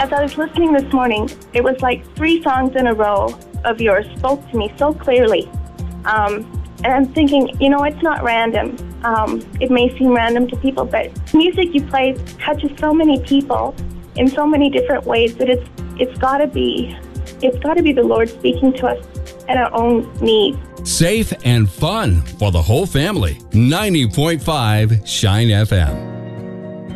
As I was listening this morning, it was like 3 songs in a row of yours spoke to me so clearly. And I'm thinking, it's not random. It may seem random to people, but music you play touches so many people in so many different ways that it's got to be the Lord speaking to us at our own needs. Safe and fun for the whole family. 90.5 Shine FM.